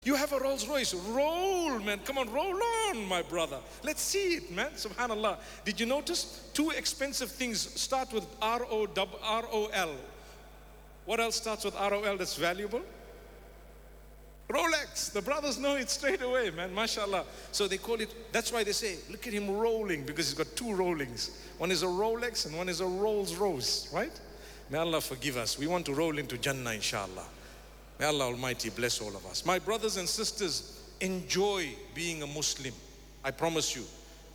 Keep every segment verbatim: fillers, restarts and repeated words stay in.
You have a Rolls Royce. Roll, man. Come on, roll on, my brother. Let's see it, man. Subhanallah. Did you notice? Two expensive things start with R O L. What else starts with R O L that's valuable? Rolex. The brothers know it straight away, man. MashaAllah. So they call it, that's why they say, look at him rolling, because he's got two rollings. One is a Rolex and one is a Rolls Royce, right? May Allah forgive us. We want to roll into Jannah, inshallah. May Allah Almighty bless all of us. My brothers and sisters, enjoy being a Muslim. I promise you.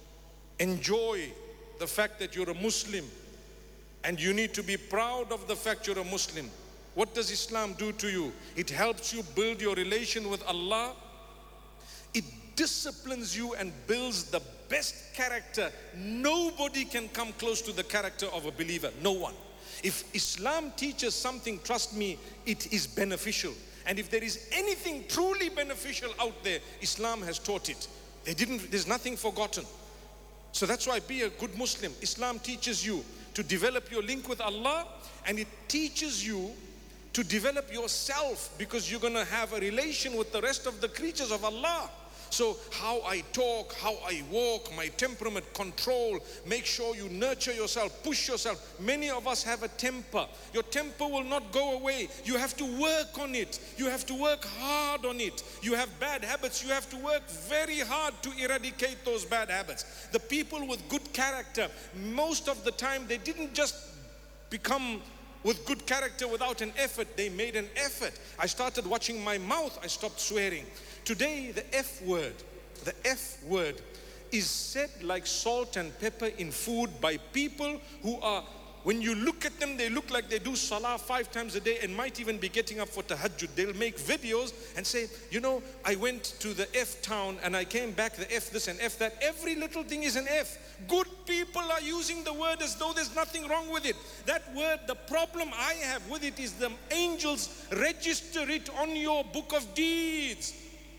Enjoy the fact that you're a Muslim. And you need to be proud of the fact you're a Muslim. What does Islam do to you? It helps you build your relation with Allah. It disciplines you and builds the best character. Nobody can come close to the character of a believer. No one. If Islam teaches something, trust me, it is beneficial. And if there is anything truly beneficial out there, Islam has taught it. They didn't, there's nothing forgotten. So that's why be a good Muslim. Islam teaches you to develop your link with Allah, and it teaches you to develop yourself, because you're going to have a relation with the rest of the creatures of Allah. So how I talk, how I walk, my temperament, control, make sure you nurture yourself, push yourself. Many of us have a temper. Your temper will not go away. You have to work on it. You have to work hard on it. You have bad habits. You have to work very hard to eradicate those bad habits. The people with good character, most of the time, they didn't just become with good character without an effort. They made an effort. I started watching my mouth. I stopped swearing. Today, the F word, the F word is said like salt and pepper in food by people who are, when you look at them, they look like they do salah five times a day and might even be getting up for tahajjud. They'll make videos and say, you know, I went to the F town and I came back, the F this and F that. Every little thing is an F. Good people are using the word as though there's nothing wrong with it. That word, the problem I have with it is the angels register it on your book of deeds.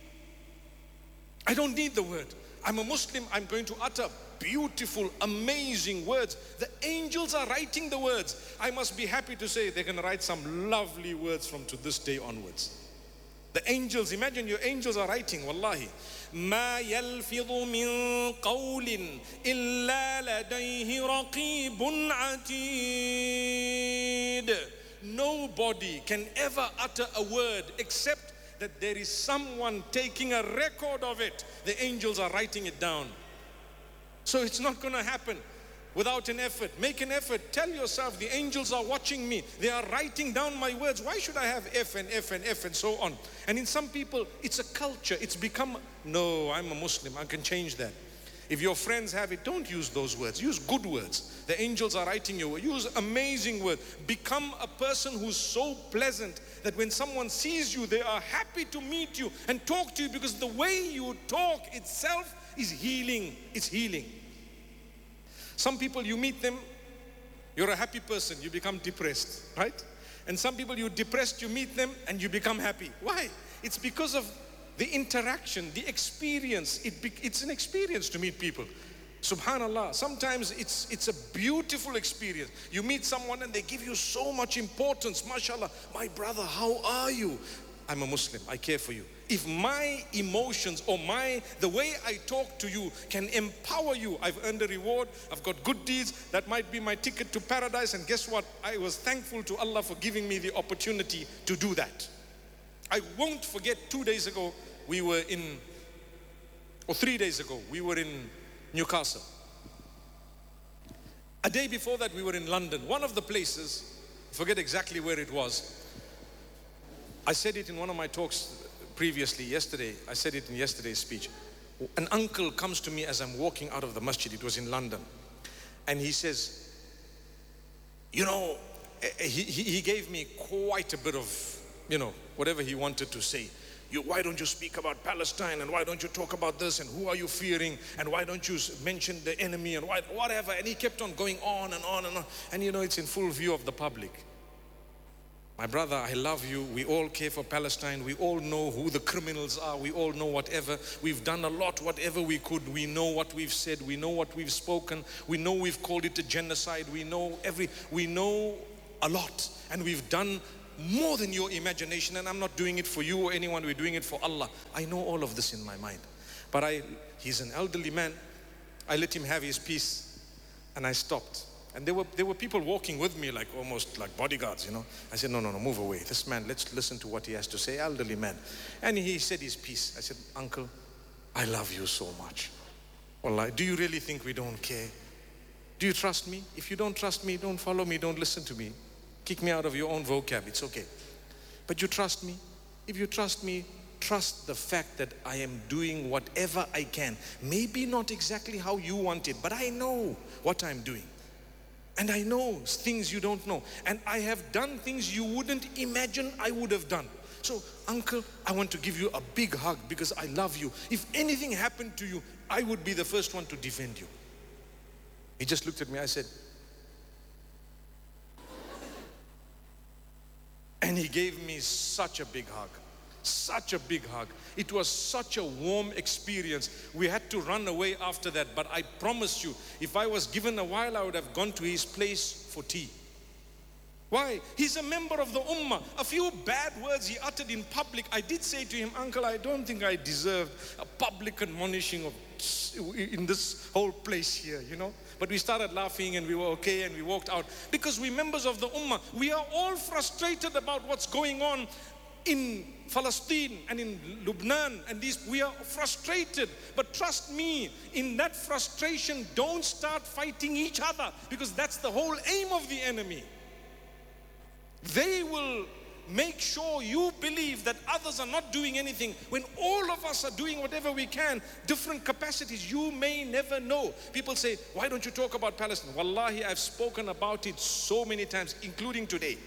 I don't need the word. I'm a Muslim. I'm going to utter beautiful, amazing words. The angels are writing the words. I must be happy to say they're going to write some lovely words from to this day onwards. The angels, imagine your angels are writing, wallahi. ما يلفظ من قول إلا لديه رقيب عتيد. Nobody can ever utter a word except that there is someone taking a record of it. The angels are writing it down. So it's not going to happen without an effort. Make an effort. Tell yourself, the angels are watching me. They are writing down my words. Why should I have F and F and F and so on? And in some people, it's a culture. It's become, no, I'm a Muslim. I can change that. If your friends have it, don't use those words. Use good words. The angels are writing your words. Use amazing words. Become a person who's so pleasant that when someone sees you, they are happy to meet you and talk to you, because the way you talk itself is healing. It's healing. Some people, you meet them, you're a happy person, you become depressed, right? And some people, you're depressed, you meet them and you become happy. Why? It's because of the interaction, the experience. It be, it's an experience to meet people. Subhanallah, sometimes it's it's a beautiful experience. You meet someone and they give you so much importance. MashaAllah, my brother, how are you? I'm a Muslim, I care for you. If my emotions or my the way I talk to you can empower you, I've earned a reward, I've got good deeds, that might be my ticket to paradise. And guess what? I was thankful to Allah for giving me the opportunity to do that. I won't forget, two days ago, we were in, or three days ago, we were in Newcastle. A day before that, we were in London. One of the places, I forget exactly where it was. I said it in one of my talks previously, yesterday. I said it in yesterday's speech. An uncle comes to me as I'm walking out of the masjid. It was in London. And he says, you know, he, he, he gave me quite a bit of, you know, whatever he wanted to say. You, why don't you speak about Palestine, and why don't you talk about this, and who are you fearing, and why don't you mention the enemy, and why, whatever. And he kept on going on and on and on. And you know, it's in full view of the public. My brother, I love you. We all care for Palestine. We all know who the criminals are. We all know whatever. We've done a lot, whatever we could. We know what we've said. We know what we've spoken. We know we've called it a genocide. We know every, we know a lot. And we've done more than your imagination, and I'm not doing it for you or anyone, we're doing it for Allah. I know all of this in my mind. But I, he's an elderly man. I let him have his piece, and I stopped. And there were, there were people walking with me, like almost like bodyguards, you know. I said, no, no, no, move away. This man, let's listen to what he has to say, elderly man. And he said his piece. I said, uncle, I love you so much. Wallah, do you really think we don't care? Do you trust me? If you don't trust me, don't follow me, don't listen to me. Kick me out of your own vocab, it's okay. But you trust me? If you trust me, trust the fact that I am doing whatever I can. Maybe not exactly how you want it, but I know what I'm doing. And I know things you don't know. And I have done things you wouldn't imagine I would have done. So, uncle, I want to give you a big hug because I love you. If anything happened to you, I would be the first one to defend you. He just looked at me. I said, and he gave me such a big hug. Such a big hug. It was such a warm experience. We had to run away after that, but I promise you, if I was given a while, I would have gone to his place for tea. Why? He's a member of the Ummah. A few bad words he uttered in public. I did say to him, uncle, I don't think I deserved a public admonishing of in this whole place here, you know. But we started laughing and we were okay and we walked out because we're members of the Ummah. We are all frustrated about what's going on in Palestine and in Lebanon, and these, we are frustrated. But trust me, in that frustration, don't start fighting each other, because that's the whole aim of the enemy. They will make sure you believe that others are not doing anything when all of us are doing whatever we can, different capacities. You may never know. People say, why don't you talk about Palestine? Wallahi, I've spoken about it so many times, including today.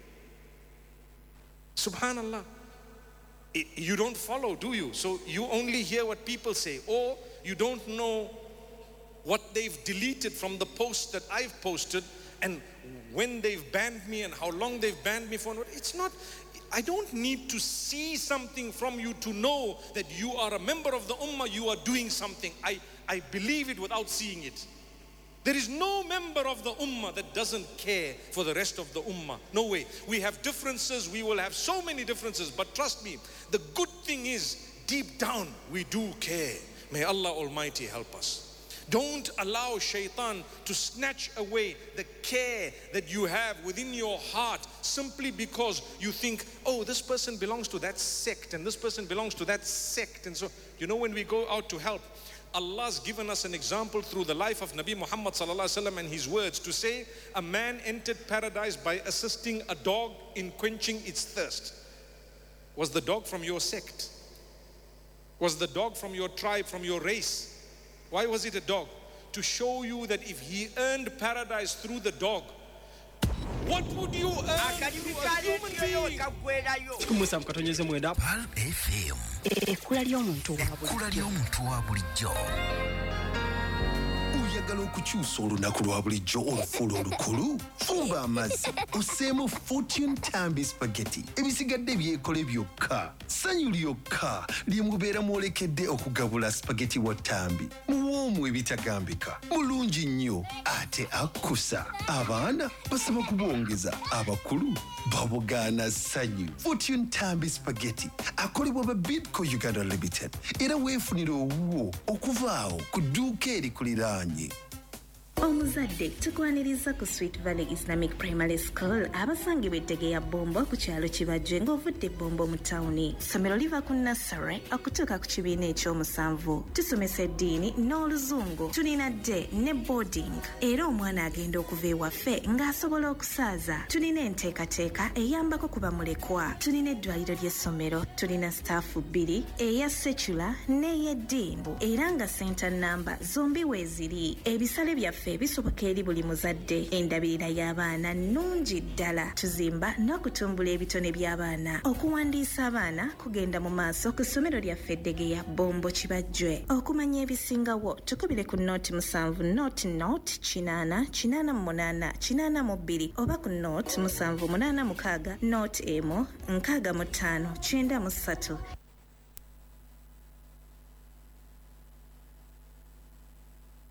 Subhanallah. It, you don't follow, do you? So you only hear what people say, or you don't know what they've deleted from the post that I've posted, and when they've banned me and how long they've banned me for. It's not, I don't need to see something from you to know that you are a member of the Ummah, you are doing something. I, I believe it without seeing it. There is no member of the Ummah that doesn't care for the rest of the Ummah. No way. We have differences, we will have so many differences, but trust me, the good thing is, deep down, we do care. May Allah Almighty help us. Don't allow shaitan to snatch away the care that you have within your heart simply because you think, oh, this person belongs to that sect and this person belongs to that sect. And so, you know, when we go out to help, Allah's given us an example through the life of Nabi Muhammad sallallahu alaihi wasallam and his words to say a man entered paradise by assisting a dog in quenching its thirst. Was the dog from your sect? Was the dog from your tribe, from your race? Why was it a dog? To show you that if he earned paradise through the dog, what would you earn through a human being? Pal F M. Ekkula ly'omuntu wa bulijjo. Oyagala okukyusa olunaku lwa bulijjo olufuula olukulu? Fumba amazzi oseemu Fortune Tambi Spaghetti. Ebisigadde byekole byokka. Ssanyu lyokka lye mubeera mwolekedde okugabula spaghetti wa Tambi. Muwoomu ebitagambika. Mulungi nnyo ate akkusa. Abaana basaba kubwongeza. Abakulu babugaana ssanyu. Fortune Tambi Spaghetti akolebwa ba Bidco Uganda Limited. Era weefunira owuwo okuva awo ku dduuka erikuliraanye. Omuzadde tukwaniriza ku Sweet Valley Islamic Primary School abasangibwa Eddegeya Bombo ku kyalo Kibajje ng'ovudde Bombo mu tawuni. Ssomero liva ku nursery okutuuka ku kibiina ekyomusanvu. Tusomesa eddiini n'oluzungu. Tulina dde ne boarding. Era omwana agenda okuva ewaffe ng'asobola okusaaza. Tulina enteekateeka eyambako ku bamulekwa. Tulina eddwaliro ly'essomero. Tulina staafu bbiri eya secular n'ey'eddiimbu. Era nga center number zombi weeziri. Ebisale byaffe ebisoboka eri buli muzadde. Endabirira y'abaana nnungi ddala. Tuzimba n'okutumbula ebitone by'abaana. Okuwandiisa abaana kugenda mu maaso ku ssomero lyaffe Eddegeya Bombo Kibajje. Okumanya ebisingawo tukubire ku nooti musanvu nooti nooti kinaana kinaana mu munaana kinaana mu bbiri oba ku nooti musanvu munaana mukaaga nooti emu nkaaga mu ttaano kyenda mu ssatu.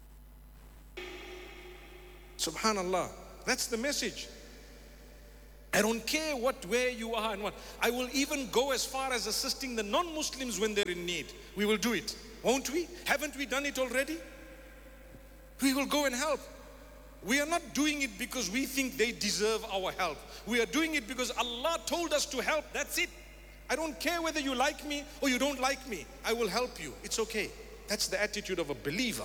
Subhanallah, that's the message. I don't care what, where you are and what. I will even go as far as assisting the non-Muslims when they're in need. We will do it, won't we? Haven't we done it already? We will go and help. We are not doing it because we think they deserve our help. We are doing it because Allah told us to help. That's it. I don't care whether you like me or you don't like me. I will help you. It's okay. That's the attitude of a believer.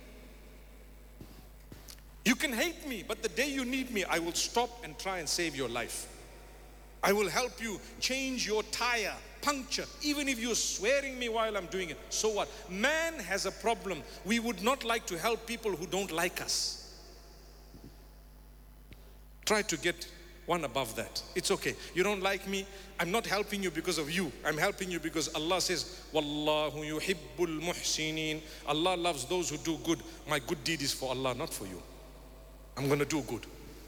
You can hate me, but the day you need me, I will stop and try and save your life. I will help you change your tire, puncture, even if you're swearing me while I'm doing it. So what? Man has a problem. We would not like to help people who don't like us. Try to get one above that. It's okay. You don't like me. I'm not helping you because of you. I'm helping you because Allah says, Wallahu yuhibbul muhsinin. Allah loves those who do good. My good deed is for Allah, not for you. I'm going to do good.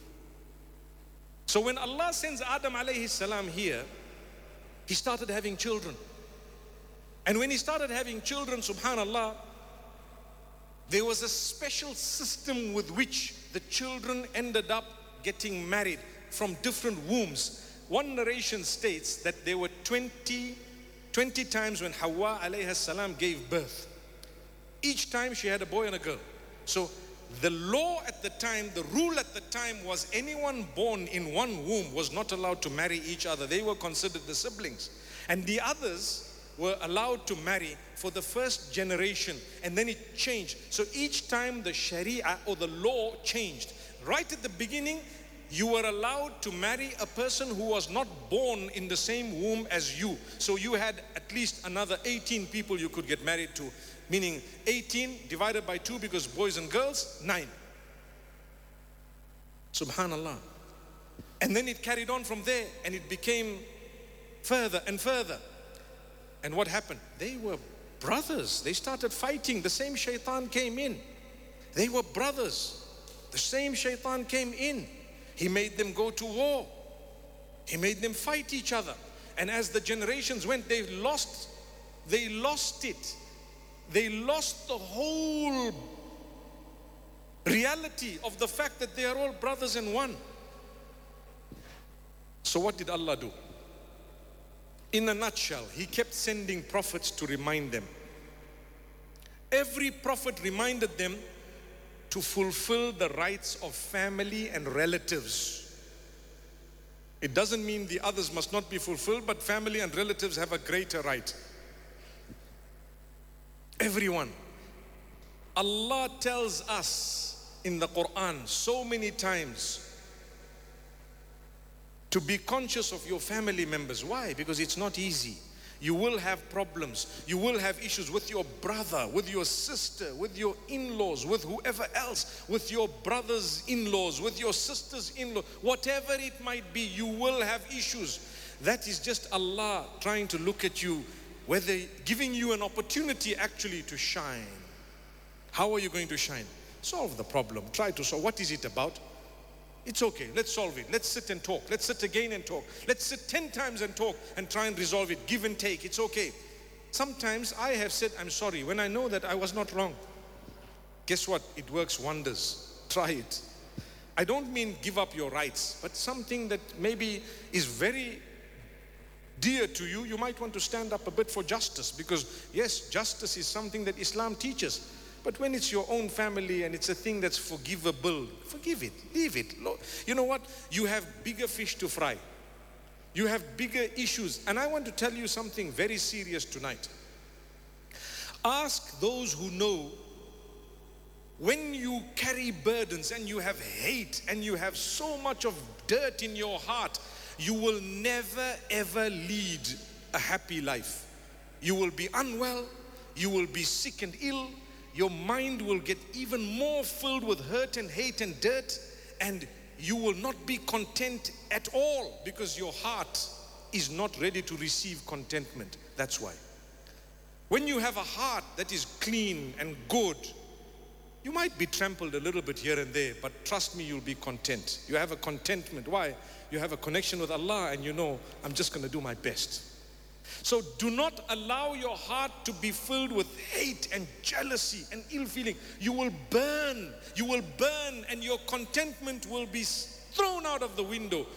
So when Allah sends Adam alayhi salam here, he started having children. And when he started having children, subhanallah, there was a special system with which the children ended up getting married from different wombs. One narration states that there were twenty, twenty times when Hawa alayhi salam gave birth. Each time she had a boy and a girl. So the law at the time, the rule at the time was anyone born in one womb was not allowed to marry each other. They were considered the siblings. And the others were allowed to marry for the first generation. And then it changed. So each time the Sharia or the law changed. Right at the beginning, you were allowed to marry a person who was not born in the same womb as you. So you had at least another eighteen people you could get married to. Meaning eighteen divided by two, because boys and girls, nine. Subhanallah. And then it carried on from there and it became further and further. And what happened? They were brothers. They started fighting. The same shaitan came in. They were brothers. The same shaitan came in. He made them go to war. He made them fight each other. And as the generations went, they lost, they lost it. They lost the whole reality of the fact that they are all brothers in one. So what did Allah do? In a nutshell, He kept sending prophets to remind them. Every prophet reminded them to fulfill the rights of family and relatives. It doesn't mean the others must not be fulfilled, but family and relatives have a greater right. Everyone. Allah tells us in the Quran so many times to be conscious of your family members. Why? Because it's not easy. You will have problems. You will have issues with your brother, with your sister, with your in-laws, with whoever else, with your brother's in-laws, with your sister's in-laws. Whatever it might be, you will have issues. That is just Allah trying to look at you, whether giving you an opportunity actually to shine. How are you going to shine? Solve the problem. Try to solve. What is it about? It's okay. Let's solve it. Let's sit and talk. Let's sit again and talk. Let's sit ten times and talk and try and resolve it. Give and take. It's okay. Sometimes I have said, I'm sorry, when I know that I was not wrong. Guess what? It works wonders. Try it. I don't mean give up your rights, but something that maybe is very dear to you, you might want to stand up a bit for justice, because yes, justice is something that Islam teaches. But when it's your own family and it's a thing that's forgivable, forgive it, leave it. You know what? You have bigger fish to fry. You have bigger issues. And I want to tell you something very serious tonight. Ask those who know, when you carry burdens and you have hate and you have so much of dirt in your heart, you will never ever lead a happy life. You will be unwell, you will be sick and ill, your mind will get even more filled with hurt and hate and dirt, and you will not be content at all because your heart is not ready to receive contentment. That's why. When you have a heart that is clean and good, you might be trampled a little bit here and there, but trust me, you'll be content. You have a contentment. Why? You have a connection with Allah and you know, I'm just going to do my best. So do not allow your heart to be filled with hate and jealousy and ill feeling. You will burn. You will burn and your contentment will be thrown out of the window.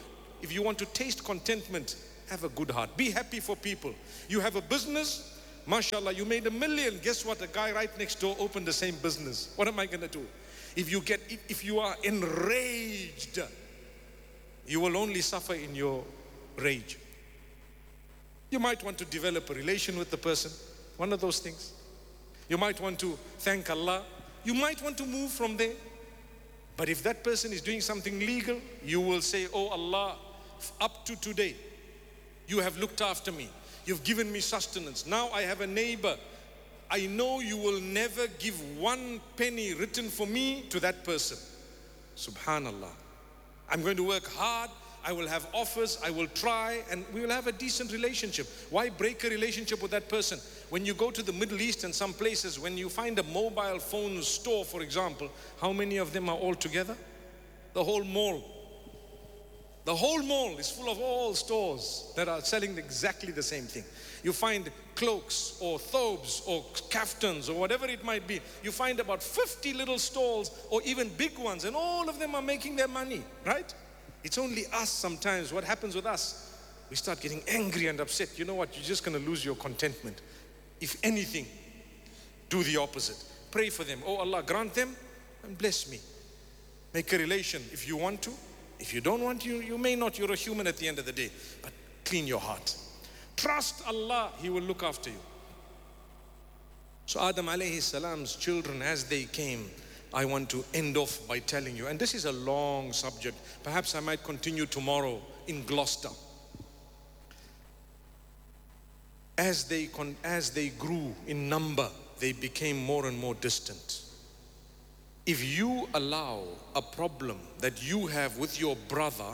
if you want to taste contentment, have a good heart. Be happy for people. You have a business, mashallah, you made a million. Guess what? A guy right next door opened the same business. What am I going to do? If you get, if, if you are enraged, you will only suffer in your rage. You might want to develop a relation with the person, one of those things. You might want to thank Allah. You might want to move from there. But if that person is doing something legal, you will say, oh Allah, up to today, you have looked after me. You've given me sustenance. Now I have a neighbor. I know you will never give one penny written for me to that person. Subhanallah. I'm going to work hard. I will have offers. I will try, and we will have a decent relationship. Why break a relationship with that person? When you go to the Middle East and some places, when you find a mobile phone store, for example, how many of them are all together? The whole mall. The whole mall is full of all stores that are selling exactly the same thing. You find cloaks or thobes or kaftans or whatever it might be. You find about fifty little stalls or even big ones, and all of them are making their money, right? It's only us sometimes. What happens with us? We start getting angry and upset. You know what? You're just going to lose your contentment. If anything, do the opposite. Pray for them. Oh Allah, grant them and bless me. Make a relation if you want to. If you don't want to, you, you may not. You're a human at the end of the day. But clean your heart. Trust Allah. He will look after you. So Adam alayhi salam's children, as they came, I want to end off by telling you, and this is a long subject. Perhaps I might continue tomorrow in Gloucester. As they, con as they grew in number, they became more and more distant. If you allow a problem that you have with your brother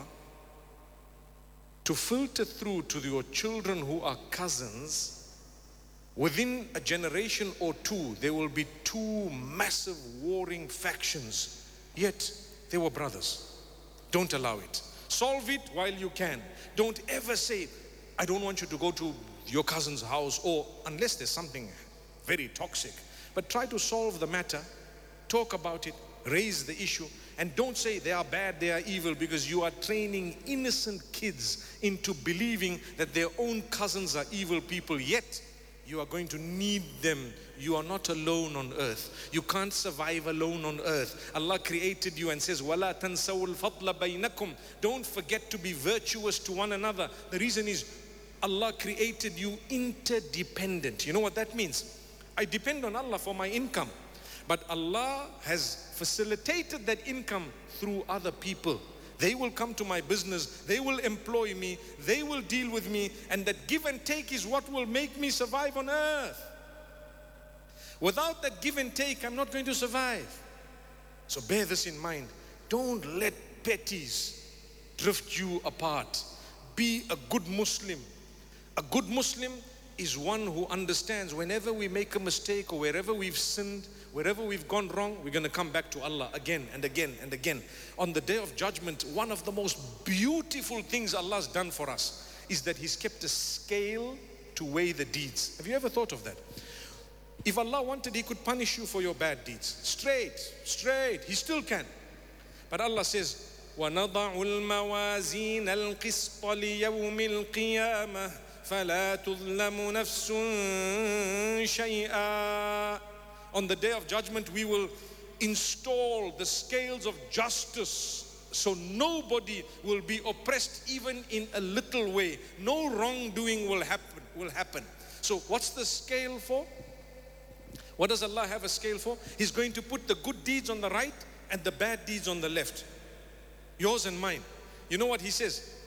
to filter through to your children who are cousins, within a generation or two, there will be two massive warring factions, yet they were brothers. Don't allow it. Solve it while you can. Don't ever say, I don't want you to go to your cousin's house, or unless there's something very toxic. But try to solve the matter, talk about it, raise the issue, and don't say they are bad, they are evil, because you are training innocent kids into believing that their own cousins are evil people, yet you are going to need them. You are not alone on earth. You can't survive alone on earth. Allah created you and says, وَلَا تَنْسَوُا الْفَضْلَ بَيْنَكُمْ. Don't forget to be virtuous to one another. The reason is Allah created you interdependent. You know what that means? I depend on Allah for my income. But Allah has facilitated that income through other people. They will come to my business, they will employ me, they will deal with me, and that give and take is what will make me survive on earth. Without that give and take, I'm not going to survive. So bear this in mind. Don't let petties drift you apart. Be a good Muslim. A good Muslim is one who understands whenever we make a mistake or wherever we've sinned, wherever we've gone wrong, we're going to come back to Allah again and again and again. On the Day of Judgment, one of the most beautiful things Allah's done for us is that He's kept a scale to weigh the deeds. Have you ever thought of that? If Allah wanted, He could punish you for your bad deeds. Straight, straight, He still can. But Allah says, وَنَضَعُ الْمَوَازِينَ الْقِسْطَ لِيَوْمِ الْقِيَامَةِ فَلَا تُظْلَمُ نَفْسٌ شَيْئًا. On the Day of Judgment, we will install the scales of justice so nobody will be oppressed even in a little way. No wrongdoing will happen, will happen. So what's the scale for? What does Allah have a scale for? He's going to put the good deeds on the right and the bad deeds on the left. Yours and mine. You know what He says?